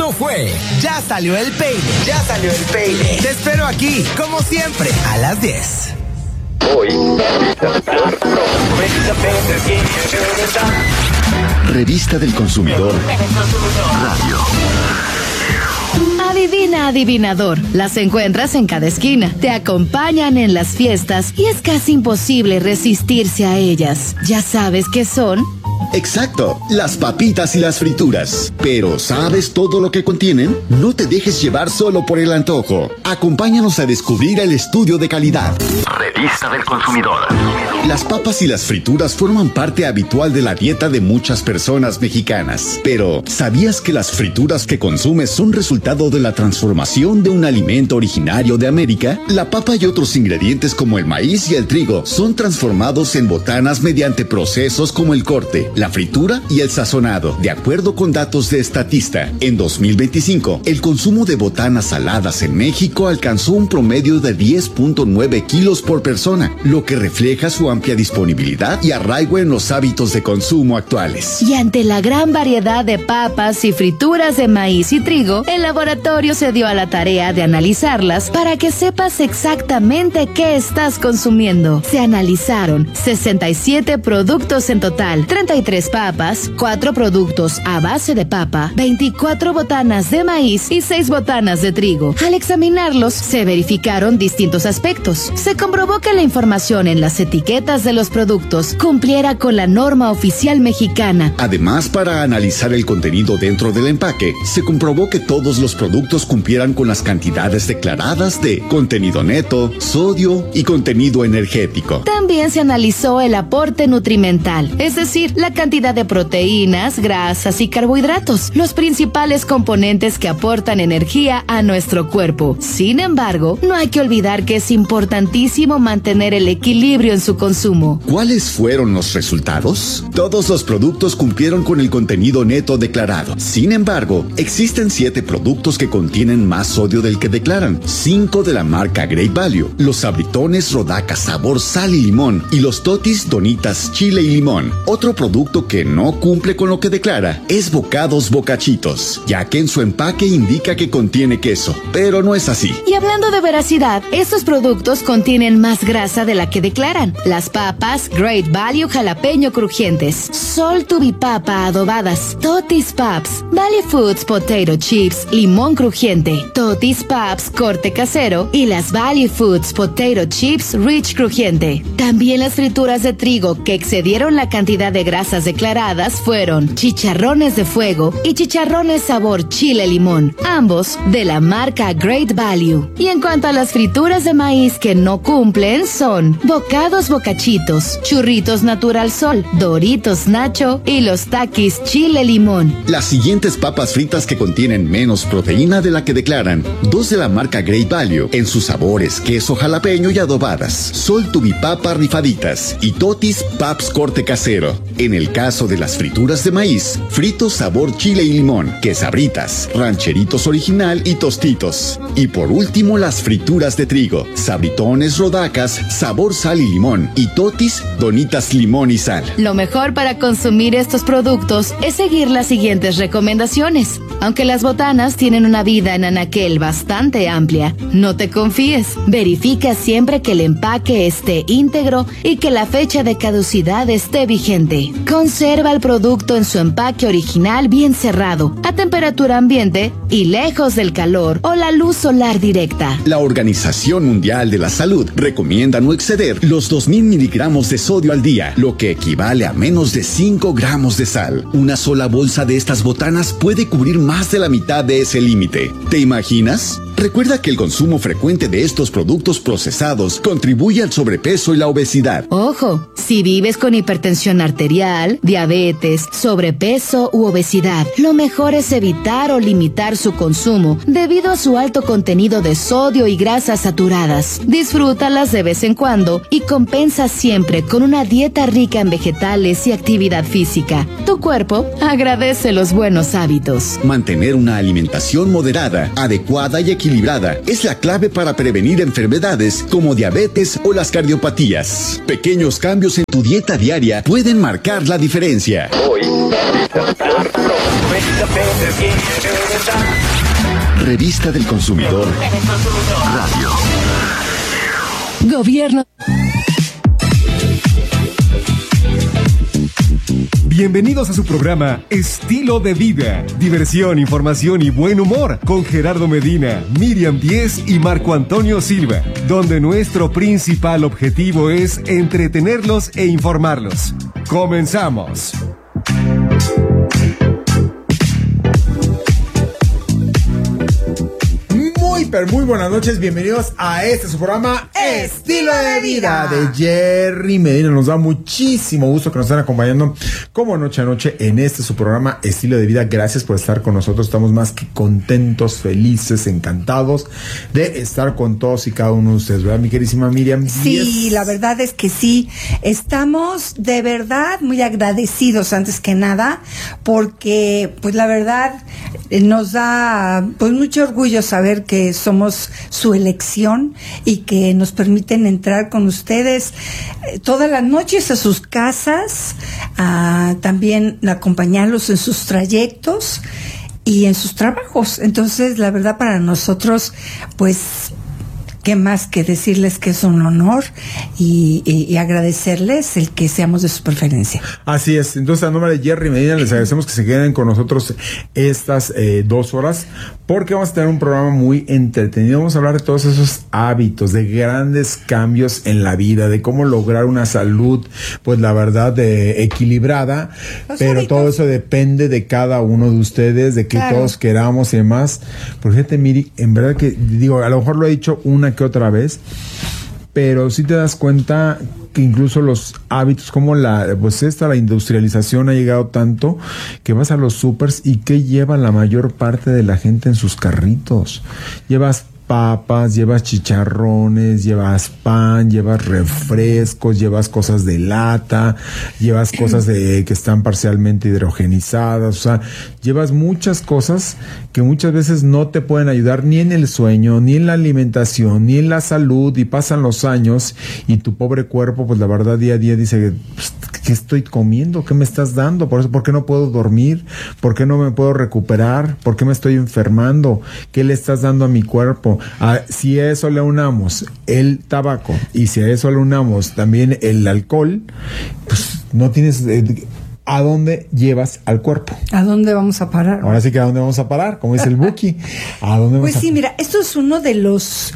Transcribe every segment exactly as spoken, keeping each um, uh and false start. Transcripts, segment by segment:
no fue. Ya salió el peine. Ya salió el peine. Te espero aquí, como siempre, a las diez. Hoy, Revista del Consumidor Radio. Adivina, adivinador. Las encuentras en cada esquina. Te acompañan en las fiestas y es casi imposible resistirse a ellas. ¿Ya sabes qué son? Exacto, las papitas y las frituras. Pero ¿sabes todo lo que contienen? No te dejes llevar solo por el antojo. Acompáñanos a descubrir el estudio de calidad. Revista del Consumidor. Las papas y las frituras forman parte habitual de la dieta de muchas personas mexicanas. Pero ¿sabías que las frituras que consumes son resultado de la transformación de un alimento originario de América? La papa y otros ingredientes como el maíz y el trigo son transformados en botanas mediante procesos como el corte, la fritura y el sazonado. De acuerdo con datos de Statista, en dos mil veinticinco, el consumo de botanas saladas en México alcanzó un promedio de diez punto nueve kilos por persona, lo que refleja su amplia disponibilidad y arraigo en los hábitos de consumo actuales. Y ante la gran variedad de papas y frituras de maíz y trigo, el laboratorio se dio a la tarea de analizarlas para que sepas exactamente qué estás consumiendo. Se analizaron sesenta y siete productos en total, treinta y tres papas, cuatro productos a base de papa, veinticuatro botanas de maíz y seis botanas de trigo. Al examinarlos, se verificaron distintos aspectos. Se comprobó que la información en las etiquetas de los productos cumpliera con la norma oficial mexicana. Además, para analizar el contenido dentro del empaque, se comprobó que todos los productos cumplieran con las cantidades declaradas de contenido neto, sodio y contenido energético. También se analizó el aporte nutrimental, es decir, la cantidad de proteínas, grasas y carbohidratos, los principales componentes que aportan energía a nuestro cuerpo. Sin embargo, no hay que olvidar que es importantísimo mantener el equilibrio en su consumo. ¿Cuáles fueron los resultados? Todos los productos cumplieron con el contenido neto declarado. Sin embargo, existen siete productos que contienen más sodio del que declaran. Cinco de la marca Great Value, los sabritones Rodaca sabor sal y limón y los totis Donitas chile y limón. Otro producto que no cumple con lo que declara es Bocados Bocachitos, ya que en su empaque indica que contiene queso, pero no es así. Y hablando de veracidad, estos productos contienen más grasa de la que declaran. Las papas Great Value jalapeño crujientes, Sol Tubipapa adobadas, Totis Paps, Valley Foods Potato Chips limón crujiente, Totis Paps corte casero y las Valley Foods Potato Chips Rich crujiente. También las frituras de trigo que excedieron la cantidad de grasas declaradas fueron chicharrones de fuego y chicharrones sabor chile limón, ambos de la marca Great Value. Y en cuanto a las frituras de maíz que no cumplen son Bocados Bocachitos, Churritos Natural Sol, Doritos Nacho y los Takis chile limón. Las siguientes papas fritas que contienen menos proteína de la que declaran, dos de la marca Great Value en sus sabores queso jalapeño y adobadas, Sol Tubipapa rifaditas y Totis Paps corte casero. En el caso de las frituras de maíz, fritos sabor chile y limón, quesabritas, rancheritos original y tostitos. Y por último las frituras de trigo, sabritones Rodacas sabor sal y limón y Totis Donitas limón y sal. Lo mejor para consumir estos productos es seguir las siguientes recomendaciones. Aunque las botanas tienen una vida en anaquel bastante amplia, no te confíes. Verifica siempre que el empaque esté íntegro y que la fecha de caducidad esté vigente. Conserva el producto en su empaque original bien cerrado, a temperatura ambiente y lejos del calor o la luz solar directa. La Organización Mundial de la Salud recomienda no exceder los dos mil miligramos de sodio al día, lo que equivale a menos de cinco gramos de sal. Una sola bolsa de estas botanas puede cubrir más de la mitad de ese límite. ¿Te imaginas? Recuerda que el consumo frecuente de estos productos procesados contribuye al sobrepeso y la obesidad. Ojo, si vives con hipertensión arterial, diabetes, sobrepeso u obesidad, lo mejor es evitar o limitar su consumo debido a su alto contenido de sodio y grasas saturadas. Disfrútalas de vez en cuando y compensa siempre con una dieta rica en vegetales y actividad física. Tu cuerpo agradece los buenos hábitos. Mantener una alimentación moderada, adecuada y equilibrada equilibrada es la clave para prevenir enfermedades como diabetes o las cardiopatías. Pequeños cambios en tu dieta diaria pueden marcar la diferencia. Hoy, Revista del Consumidor Radio. Gobierno. Bienvenidos a su programa Estilo de Vida, diversión, información y buen humor con Gerardo Medina, Miriam Díez y Marco Antonio Silva, donde nuestro principal objetivo es entretenerlos e informarlos. ¡Comenzamos! Pero muy buenas noches, bienvenidos a este su programa Estilo de Vida de Jerry Medina. Nos da muchísimo gusto que nos estén acompañando como noche a noche en este su programa Estilo de Vida. Gracias por estar con nosotros, estamos más que contentos, felices, encantados de estar con todos y cada uno de ustedes, ¿verdad, mi queridísima Miriam? Sí, yes. La verdad es que sí, estamos de verdad muy agradecidos antes que nada, porque pues la verdad nos da pues mucho orgullo saber que somos su elección y que nos permiten entrar con ustedes eh, todas las noches a sus casas, a también acompañarlos en sus trayectos y en sus trabajos. Entonces, la verdad, para nosotros, pues, qué más que decirles que es un honor y, y, y agradecerles el que seamos de su preferencia. Así es. Entonces, a nombre de Jerry Medina, les agradecemos que se queden con nosotros estas eh, dos horas, porque vamos a tener un programa muy entretenido. Vamos a hablar de todos esos hábitos, de grandes cambios en la vida, de cómo lograr una salud, pues la verdad, de, equilibrada. Los pero hábitos. Todo eso depende de cada uno de ustedes, de que claro. Todos queramos y demás. Por gente, Miri, en verdad que, digo, a lo mejor lo he dicho una que otra vez, pero si te das cuenta que incluso los hábitos, como la, pues esta, la industrialización ha llegado tanto que vas a los supers y ¿qué lleva la mayor parte de la gente en sus carritos? Llevas papas, llevas chicharrones, llevas pan, llevas refrescos, llevas cosas de lata, llevas cosas de que están parcialmente hidrogenizadas, o sea, llevas muchas cosas que muchas veces no te pueden ayudar ni en el sueño, ni en la alimentación, ni en la salud, y pasan los años y tu pobre cuerpo, pues la verdad día a día dice, pues, ¿qué estoy comiendo? ¿Qué me estás dando? Por eso, ¿por qué no puedo dormir? ¿Por qué no me puedo recuperar? ¿Por qué me estoy enfermando? ¿Qué le estás dando a mi cuerpo? Ah, si a eso le unamos el tabaco y si a eso le unamos también el alcohol, pues no tienes eh, a dónde llevas al cuerpo. ¿A dónde vamos a parar? Ahora sí que a dónde vamos a parar, como dice el Buki. ¿A dónde vamos pues a sí, mira, esto es uno de los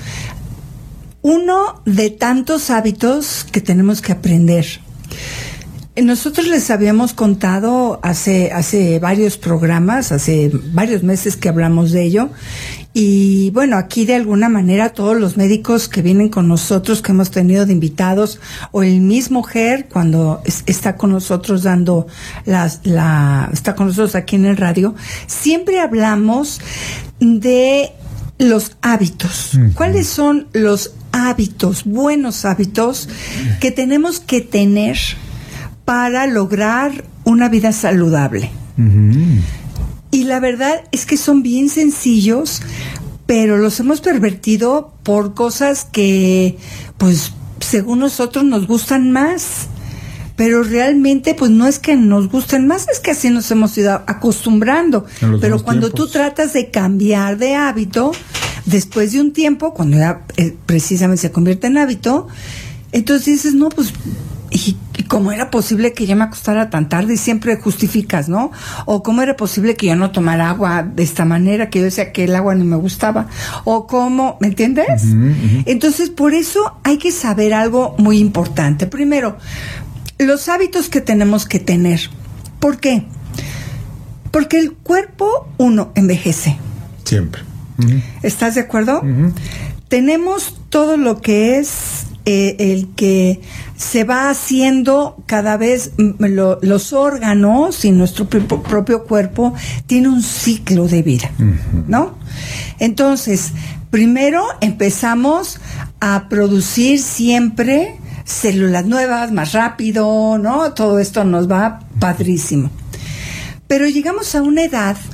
uno de tantos hábitos que tenemos que aprender. Nosotros les habíamos contado hace hace varios programas, hace varios meses que hablamos de ello. Y bueno, aquí de alguna manera todos los médicos que vienen con nosotros, que hemos tenido de invitados, o el mismo Ger cuando es, está con nosotros dando las, la, está con nosotros aquí en el radio, siempre hablamos de los hábitos. Uh-huh. ¿Cuáles son los hábitos, buenos hábitos que tenemos que tener para lograr una vida saludable? Uh-huh. Y la verdad es que son bien sencillos, pero los hemos pervertido por cosas que, pues, según nosotros nos gustan más. Pero realmente, pues, no es que nos gusten más, es que así nos hemos ido acostumbrando. Pero cuando tiempos. Tú tratas de cambiar de hábito, después de un tiempo, cuando ya eh, precisamente se convierte en hábito, entonces dices, no, pues... Y, y cómo era posible que yo me acostara tan tarde y siempre justificas, ¿no? O cómo era posible que yo no tomara agua de esta manera, que yo decía que el agua no me gustaba. O cómo, ¿me entiendes? Uh-huh, uh-huh. Entonces, por eso hay que saber algo muy importante. Primero, los hábitos que tenemos que tener. ¿Por qué? Porque el cuerpo, uno, envejece. Siempre. Uh-huh. ¿Estás de acuerdo? Uh-huh. Tenemos todo lo que es eh, el que se va haciendo cada vez lo, los órganos y nuestro pr- propio cuerpo tiene un ciclo de vida, uh-huh. ¿no? Entonces, primero empezamos a producir siempre células nuevas, más rápido, ¿no? Todo esto nos va padrísimo. Pero llegamos a una edad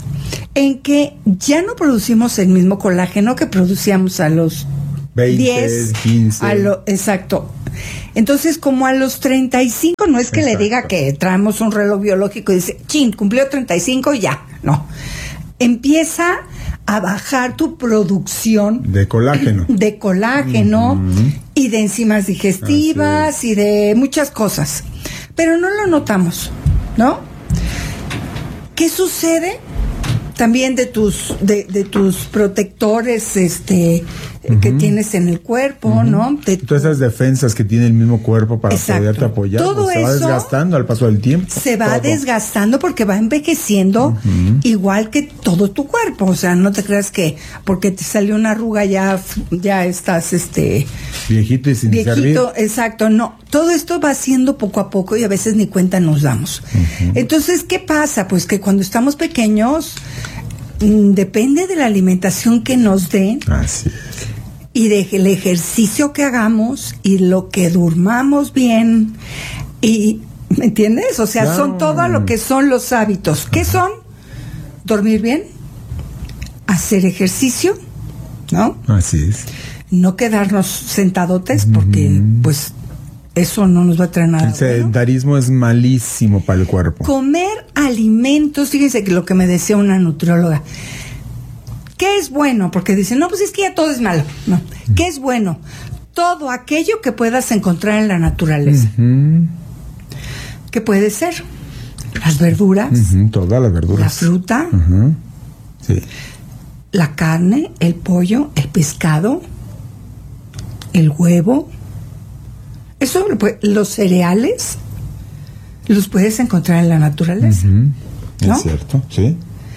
en que ya no producimos el mismo colágeno que producíamos a los veinte, diez, quince. A lo, exacto. Entonces, como a los treinta y cinco, no es que exacto. le diga que traemos un reloj biológico y dice, chin, cumplió treinta y cinco y ya. No. Empieza a bajar tu producción de colágeno. De colágeno uh-huh. y de enzimas digestivas y de muchas cosas. Pero no lo notamos, ¿no? ¿Qué sucede? También de tus de, de tus protectores este uh-huh. que tienes en el cuerpo, uh-huh. ¿no? De todas esas defensas que tiene el mismo cuerpo para exacto. poderte apoyar, todo pues se va desgastando al paso del tiempo. Se va todo. desgastando porque va envejeciendo uh-huh. igual que todo tu cuerpo, o sea, no te creas que porque te salió una arruga ya ya estás este viejito y sin viejito, servir. Exacto, no, todo esto va haciendo poco a poco y a veces ni cuenta nos damos. Uh-huh. Entonces, ¿qué pasa? Pues que cuando estamos pequeños depende de la alimentación que nos den. Así es. Y del ejercicio que hagamos y lo que durmamos bien. Y, ¿me entiendes? O sea, claro. son todo lo que son los hábitos. ¿Qué Ajá. son? Dormir bien, hacer ejercicio, ¿no? Así es. No quedarnos sentadotes porque, mm. pues, eso no nos va a traer nada. El sedentarismo bueno. es malísimo para el cuerpo. Comer alimentos, fíjense que lo que me decía una nutrióloga. ¿Qué es bueno? Porque dicen, no, pues es que ya todo es malo. No. ¿Qué es bueno? Todo aquello que puedas encontrar en la naturaleza. Uh-huh. ¿Qué puede ser? Las verduras. Uh-huh. Todas las verduras. La fruta. Uh-huh. Sí. La carne, el pollo, el pescado, el huevo. Eso, los cereales, los puedes encontrar en la naturaleza. Uh-huh. ¿No? Es cierto, sí.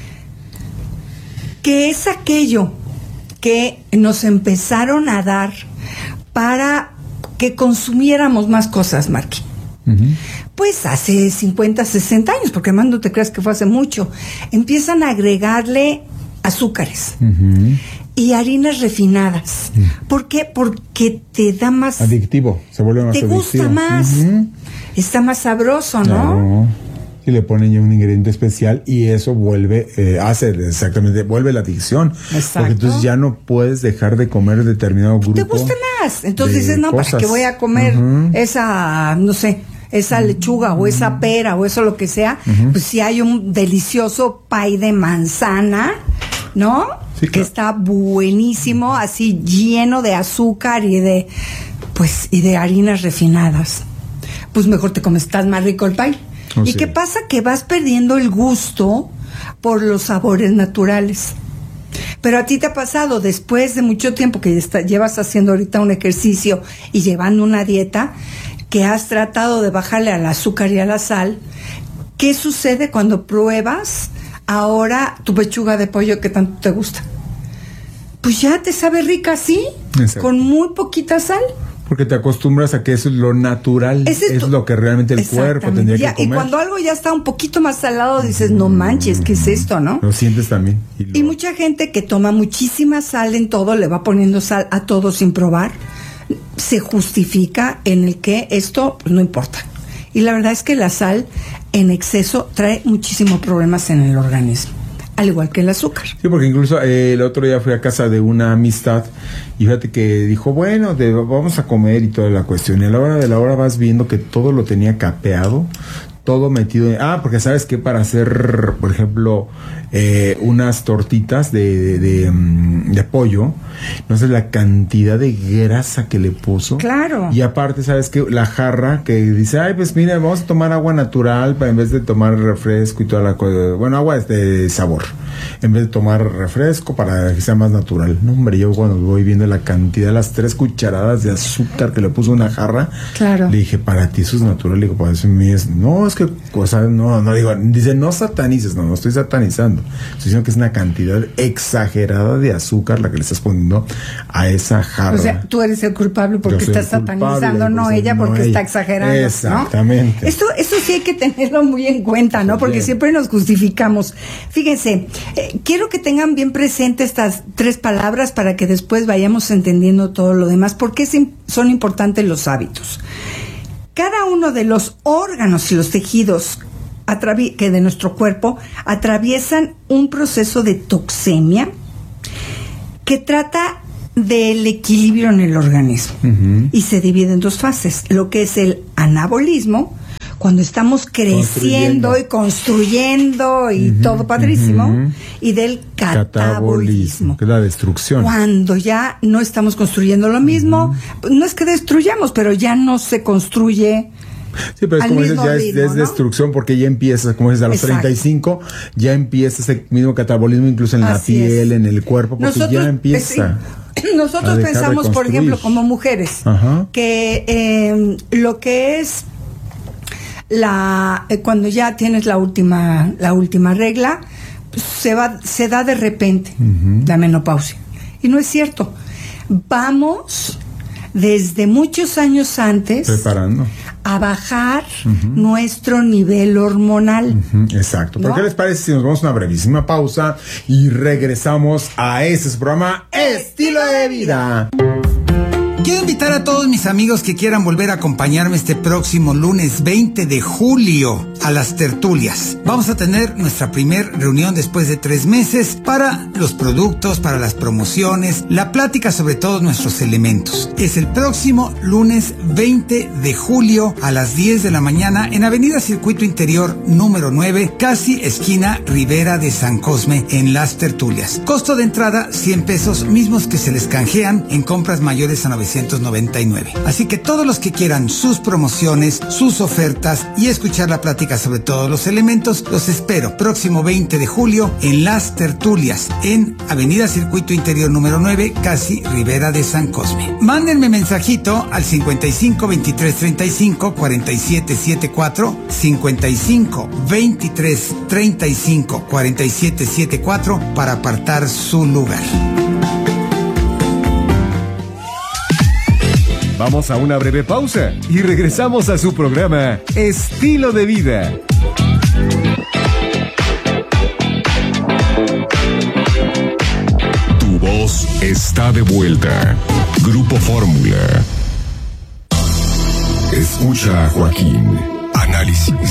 Que es aquello que nos empezaron a dar para que consumiéramos más cosas, Marqui. Uh-huh. Pues hace cincuenta, sesenta años, porque además no te creas que fue hace mucho, empiezan a agregarle azúcares. Uh-huh. Y harinas refinadas. Mm. ¿Por qué? Porque te da más... Adictivo, se vuelve más te adictivo. Te gusta más. Uh-huh. Está más sabroso, ¿no? Claro. Y le ponen ya un ingrediente especial y eso vuelve, eh, hace exactamente, vuelve la adicción. Exacto. Porque entonces ya no puedes dejar de comer determinado grupo. Te gusta más. Entonces dices, no, cosas. ¿Para qué voy a comer uh-huh. esa, no sé, esa lechuga o esa pera o eso lo que sea? Uh-huh. Pues si hay un delicioso pay de manzana, ¿no? Sí, que claro. está buenísimo, así lleno de azúcar y de pues y de harinas refinadas. Pues mejor te comes, estás más rico el pay. Oh, ¿Y sí. qué pasa? Que vas perdiendo el gusto por los sabores naturales. Pero a ti te ha pasado, después de mucho tiempo que está, llevas haciendo ahorita un ejercicio y llevando una dieta, que has tratado de bajarle al azúcar y a la sal, ¿qué sucede cuando pruebas ahora tu pechuga de pollo que tanto te gusta? Pues ya te sabe rica así, exacto. con muy poquita sal. Porque te acostumbras a que eso es lo natural, es, es lo que realmente el cuerpo tendría ya, que comer. Y cuando algo ya está un poquito más salado, dices, no manches, ¿qué es esto, no? Lo sientes también. Y, lo... y mucha gente que toma muchísima sal en todo, le va poniendo sal a todo sin probar, se justifica en el que esto pues, no importa. Y la verdad es que la sal en exceso trae muchísimos problemas en el organismo, al igual que el azúcar. Sí, porque incluso eh, el otro día fui a casa de una amistad y fíjate que dijo, bueno, de, vamos a comer y toda la cuestión. Y a la hora de la hora vas viendo que todo lo tenía capeado, todo metido en... Ah, porque sabes que para hacer, por ejemplo, eh, unas tortitas de, de, de, de pollo, no sé la cantidad de grasa que le puso. Claro. Y aparte, ¿sabes qué? La jarra que dice, ay, pues mira, vamos a tomar agua natural para en vez de tomar refresco y toda la cosa. Bueno, agua de sabor. En vez de tomar refresco para que sea más natural. No, hombre, yo cuando voy viendo la cantidad, las tres cucharadas de azúcar que le puso una jarra, claro. le dije, para ti eso es natural. Le digo, para eso mí es... No, es que, o sea, no, no digo, dice, no satanices, no, no estoy satanizando. Estoy diciendo que es una cantidad exagerada de azúcar la que le estás poniendo a esa jarra. O sea, tú eres el culpable porque estás satanizando, no ella porque no está ella. Exagerando. Exactamente. ¿No? Esto, eso sí hay que tenerlo muy en cuenta, ¿no? Porque bien. Siempre nos justificamos. Fíjense, eh, quiero que tengan bien presente estas tres palabras para que después vayamos entendiendo todo lo demás. ¿Por qué son importantes los hábitos? Cada uno de los órganos y los tejidos atravi- que de nuestro cuerpo atraviesan un proceso de toxemia que trata del equilibrio en el organismo. Uh-huh. Y se divide en dos fases, lo que es el anabolismo, cuando estamos creciendo y construyendo y uh-huh, todo padrísimo, uh-huh. y del catabolismo, catabolismo, que es la destrucción. Cuando ya no estamos construyendo lo mismo, uh-huh. no es que destruyamos, pero ya no se construye. Sí, pero es como dices, ya ritmo, es, es destrucción, ¿no? Porque ya empieza, como dices, a los Exacto. treinta y cinco, ya empieza ese mismo catabolismo incluso en Así la piel, es. en el cuerpo, porque Nosotros, ya empieza. Es, nosotros pensamos, por ejemplo, como mujeres, Ajá. que eh, lo que es la eh, cuando ya tienes la última la última regla, pues se va se da de repente uh-huh. la menopausia. Y no es cierto. Vamos desde muchos años antes preparando a bajar uh-huh. nuestro nivel hormonal. Uh-huh. Exacto. ¿Pero ¿no? qué les parece si nos vamos a una brevísima pausa y regresamos a ese programa Estilo de Vida? Quiero invitar a todos mis amigos que quieran volver a acompañarme este próximo lunes veinte de julio a las tertulias. Vamos a tener nuestra primer reunión después de tres meses para los productos, para las promociones, la plática sobre todos nuestros elementos. Es el próximo lunes veinte de julio a las diez de la mañana en Avenida Circuito Interior número nueve, casi esquina Ribera de San Cosme, en las tertulias. Costo de entrada cien pesos, mismos que se les canjean en compras mayores a novecientos noventa y nueve. Así que todos los que quieran sus promociones, sus ofertas y escuchar la plática sobre todos los elementos, los espero próximo veinte de julio en las tertulias en Avenida Circuito Interior número nueve, casi Ribera de San Cosme. Mándenme mensajito al cincuenta y cinco veintitrés treinta y cinco cuarenta y siete setenta y cuatro, cincuenta y cinco veintitrés treinta y cinco cuarenta y siete setenta y cuatro para apartar su lugar. Vamos a una breve pausa y regresamos a su programa Estilo de Vida. Tu voz está de vuelta. Grupo Fórmula. Escucha a Joaquín. Análisis,